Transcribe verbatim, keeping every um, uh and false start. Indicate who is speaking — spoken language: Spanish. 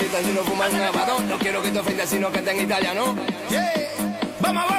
Speaker 1: gritan si no fuman grabado. No quiero que te ofendas si no cantan en italiano. Yeah. Vamos a